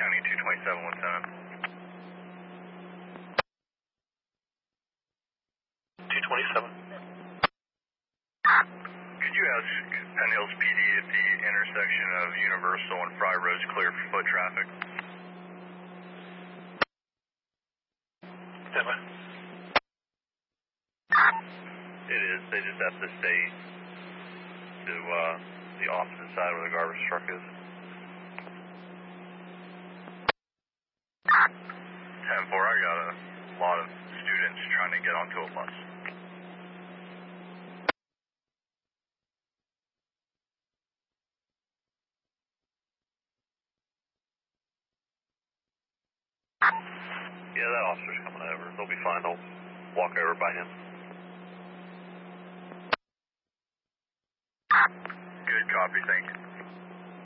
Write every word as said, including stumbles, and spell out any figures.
County two twenty-seven one seven. two twenty-seven. Could you ask Penn Hills P D if the intersection of Universal and Fry Road's clear for foot traffic? Stand by. It is. They just have to stay to uh, the opposite side where the garbage truck is. ten four, I got a lot of students trying to get onto a bus. Yeah, that officer's coming over. They'll be fine. They'll walk over by him. Good copy, thank you.